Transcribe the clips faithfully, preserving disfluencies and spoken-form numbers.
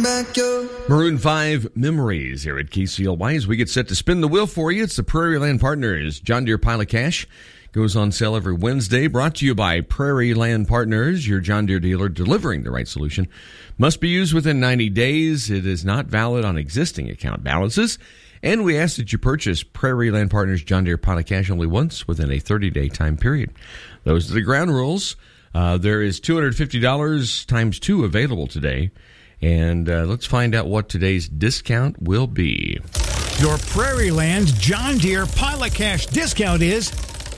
back your... Maroon five Memories here at K C L Y as we get set to spin the wheel for you. It's the Prairie Land Partners John Deere Pile of Cash. Goes on sale every Wednesday. Brought to you by Prairie Land Partners, your John Deere dealer delivering the right solution. Must be used within ninety days. It is not valid on existing account balances. And we ask that you purchase Prairie Land Partners John Deere Pile of Cash only once within a thirty-day time period. Those are the ground rules. Uh, there is two hundred fifty dollars times two available today. And uh, let's find out what today's discount will be. Your Prairie Land John Deere Pile of Cash discount is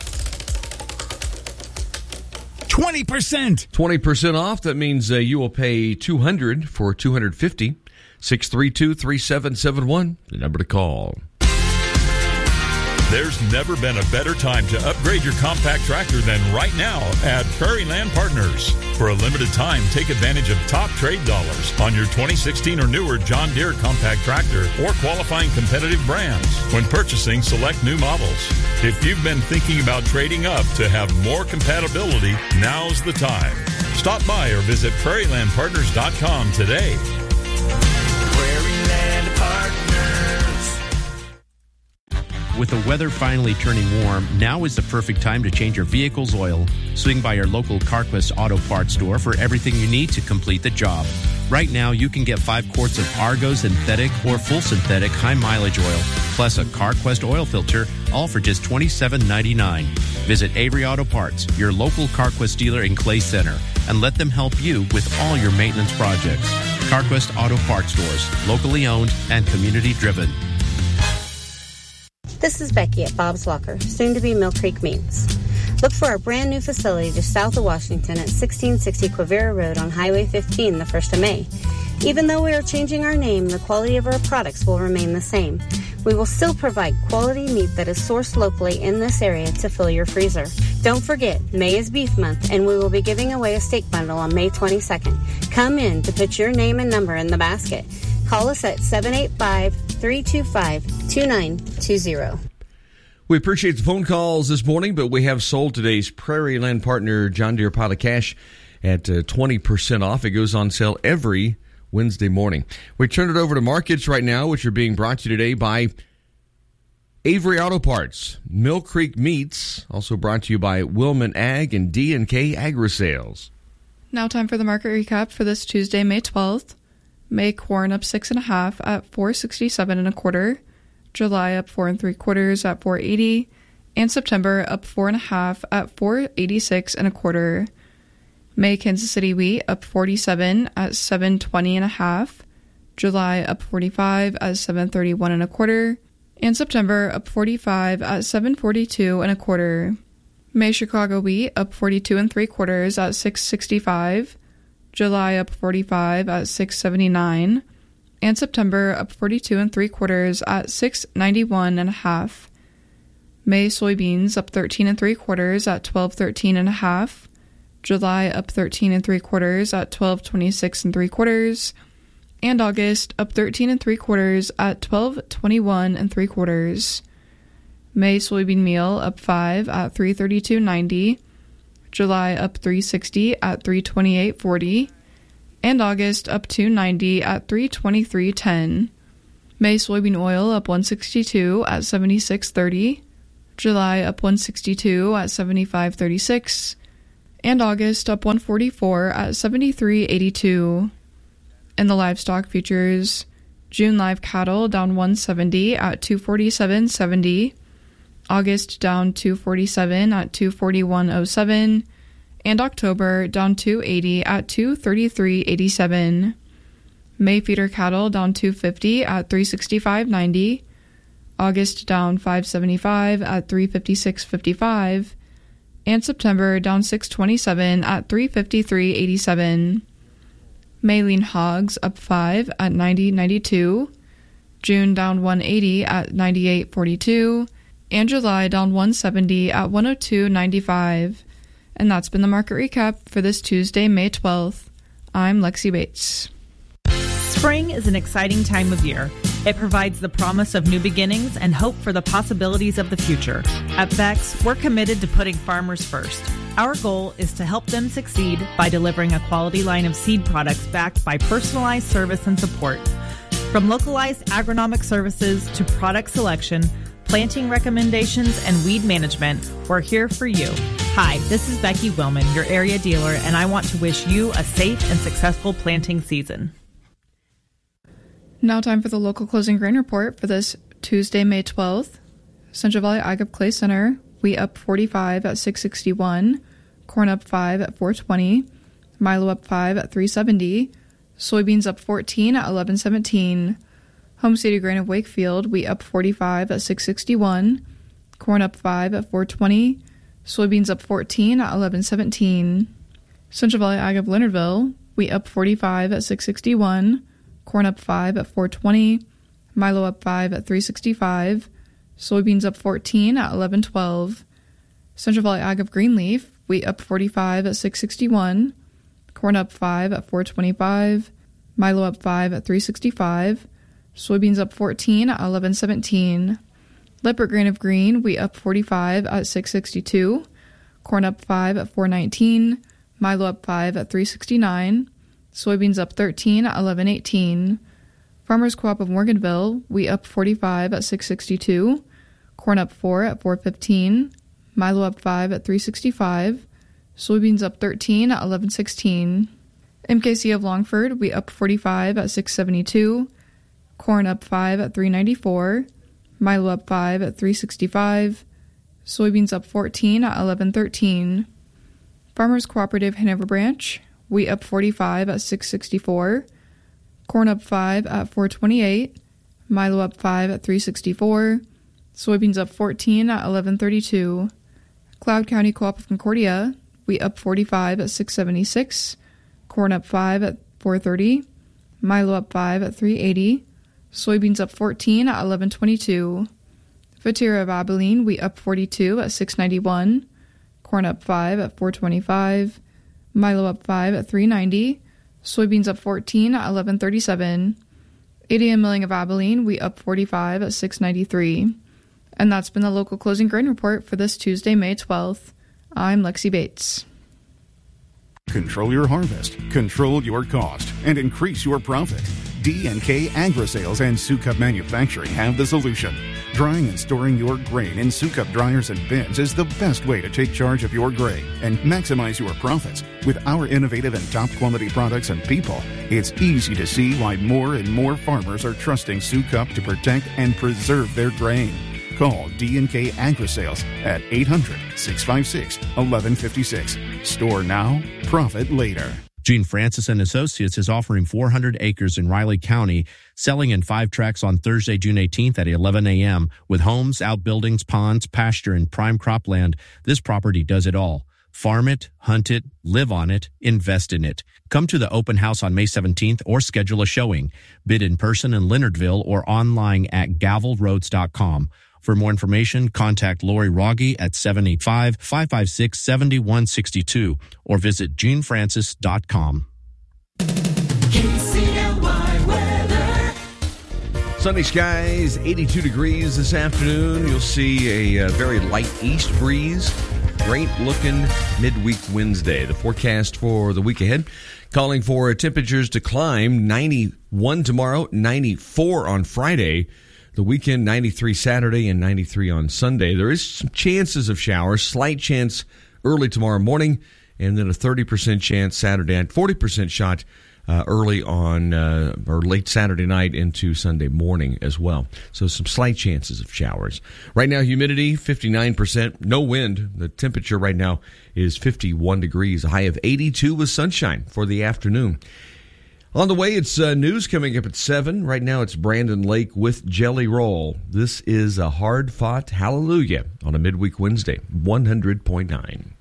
twenty percent. twenty percent off. That means uh, you will pay two hundred dollars for two hundred fifty dollars. six three two, three seven seven one, the number to call. There's never been a better time to upgrade your compact tractor than right now at Prairie Land Partners. For a limited time, take advantage of top trade dollars on your twenty sixteen or newer John Deere compact tractor or qualifying competitive brands when purchasing select new models. If you've been thinking about trading up to have more compatibility, now's the time. Stop by or visit prairie land partners dot com today. Prairie Land Partners. With the weather finally turning warm, now is the perfect time to change your vehicle's oil. Swing by your local CarQuest Auto Parts store for everything you need to complete the job. Right now, you can get five quarts of Argo synthetic or full synthetic high mileage oil, plus a CarQuest oil filter, all for just twenty-seven ninety-nine. Visit Avery Auto Parts, your local CarQuest dealer in Clay Center, and let them help you with all your maintenance projects. CarQuest Auto Parts stores, locally owned and community driven. This is Becky at Bob's Locker, soon to be Mill Creek Meats. Look for our brand new facility just south of Washington at sixteen sixty Quivira Road on Highway fifteen the first of May. Even though we are changing our name, the quality of our products will remain the same. We will still provide quality meat that is sourced locally in this area to fill your freezer. Don't forget, May is Beef Month, and we will be giving away a steak bundle on May twenty-second. Come in to put your name and number in the basket. Call us at seven eight five, three two five, two nine two zero. We appreciate the phone calls this morning, but we have sold today's Prairie Land Partner John Deere Pile of Cash at uh, twenty percent off. It goes on sale every Wednesday morning. We turn it over to markets right now, which are being brought to you today by Avery Auto Parts, Mill Creek Meats, also brought to you by Wilman Ag and D and K Agri-Sales. Now time for the market recap for this Tuesday, May twelfth. May corn up six and a half at four sixty-seven and a quarter. July up four and three quarters at four eighty, and September up four and a half at four eighty-six and a quarter. May Kansas City wheat up forty-seven at seven twenty and a half. July up forty-five at seven thirty-one and a quarter, and September up forty-five at seven forty-two and a quarter. May Chicago wheat up forty-two and three quarters at six sixty-five. July up forty-five at six seventy-nine. And September up forty-two and three quarters at six ninety-one and a half. May soybeans up thirteen and three quarters at twelve thirteen and a half. July up thirteen and three quarters at twelve twenty-six and three quarters. And August up thirteen and three quarters at twelve twenty-one and three quarters. May soybean meal up five at three thirty-two ninety. July up three sixty at three twenty-eight forty. And August up two ninety at three twenty-three ten. May soybean oil up one sixty-two at seventy-six thirty. July up one sixty-two at seventy-five thirty-six. And August up one forty-four at seventy-three eighty-two. In the livestock futures, June live cattle down one seventy at two forty-seven seventy. August down two forty-seven at two forty-one oh seven. And October down two eighty at two thirty-three eighty-seven. May feeder cattle down two fifty at three sixty-five ninety. August down five seventy-five at three fifty-six fifty-five. And September down six twenty-seven at three fifty-three eighty-seven. May lean hogs up five at ninety ninety-two. June down one eighty at ninety-eight forty-two. And July down one seventy at one oh two ninety-five. And that's been the market recap for this Tuesday, May twelfth. I'm Lexi Bates. Spring is an exciting time of year. It provides the promise of new beginnings and hope for the possibilities of the future. At Beck's, we're committed to putting farmers first. Our goal is to help them succeed by delivering a quality line of seed products backed by personalized service and support. From localized agronomic services to product selection, planting recommendations, and weed management, we're here for you. Hi, this is Becky Willman, your area dealer, and I want to wish you a safe and successful planting season. Now time for the local closing grain report for this Tuesday, May twelfth. Central Valley Ag Clay Center, wheat up forty-five at six sixty-one, corn up five at four twenty, Milo up five at three seventy, soybeans up fourteen at eleven seventeen. Home City Grain of Wakefield, wheat up forty-five at six sixty-one, corn up five at four twenty, soybeans up fourteen at eleven seventeen. Central Valley Ag of Leonardville, wheat up forty-five at six sixty-one, corn up five at four twenty, Milo up five at three sixty-five, soybeans up fourteen at eleven twelve. Central Valley Ag of Greenleaf, wheat up forty-five at six sixty-one, corn up five at four twenty-five, Milo up five at three sixty-five, soybeans up fourteen at eleven seventeen. Lippert Grain of Green, wheat up forty-five at six sixty-two, corn up five at four nineteen, Milo up five at three sixty-nine, soybeans up thirteen at eleven eighteen. Farmers Co-op of Morganville, wheat up forty-five at six sixty-two, corn up four at four fifteen, Milo up five at three sixty-five, soybeans up thirteen at eleven sixteen. M K C of Longford, wheat up forty-five at six seventy-two, corn up five at three ninety-four, Milo up five at three sixty-five, soybeans up fourteen at eleven thirteen. Farmers Cooperative Hanover Branch, wheat up forty-five at six sixty-four, corn up five at four twenty-eight, Milo up five at three sixty-four, soybeans up fourteen at eleven thirty-two. Cloud County Co-op of Concordia, wheat up forty-five at six seventy-six, corn up five at four thirty, Milo up five at three eighty, soybeans up fourteen at eleven twenty-two. Fatira of Abilene, wheat up forty-two at six ninety-one, corn up five at four twenty-five, Milo up five at three ninety, soybeans up fourteen at eleven thirty-seven. A D M Milling of Abilene, wheat up forty-five at six ninety-three. And that's been the local closing grain report for this Tuesday, May twelfth. I'm Lexi Bates. Control your harvest, control your cost, and increase your profit. D and K Agri-Sales and Sukup Manufacturing have the solution. Drying and storing your grain in Sukup dryers and bins is the best way to take charge of your grain and maximize your profits. With our innovative and top quality products and people, it's easy to see why more and more farmers are trusting Sukup to protect and preserve their grain. Call D and K Agri-Sales at eight hundred, six five six, one one five six. Store now, profit later. Gene Francis and Associates is offering four hundred acres in Riley County, selling in five tracts on Thursday, June eighteenth at eleven a.m. With homes, outbuildings, ponds, pasture, and prime cropland, this property does it all. Farm it, hunt it, live on it, invest in it. Come to the open house on May seventeenth or schedule a showing. Bid in person in Leonardville or online at gavel roads dot com. For more information, contact Lori Rogge at seven eight five, five five six, seven one six two or visit gene francis dot com. K C L Y weather. Sunny skies, eighty-two degrees this afternoon. You'll see a uh, very light east breeze. Great looking midweek Wednesday. The forecast for the week ahead calling for temperatures to climb ninety-one tomorrow, ninety-four on Friday. The weekend, ninety-three Saturday and ninety-three on Sunday. There is some chances of showers, slight chance early tomorrow morning, and then a thirty percent chance Saturday and forty percent shot uh, early on uh, or late Saturday night into Sunday morning as well. So some slight chances of showers. Right now, humidity, fifty-nine percent, no wind. The temperature right now is fifty-one degrees, a high of eighty-two with sunshine for the afternoon. On the way, it's uh, news coming up at seven. Right now, it's Brandon Lake with Jelly Roll. This is a hard-fought hallelujah on a midweek Wednesday, one hundred point nine.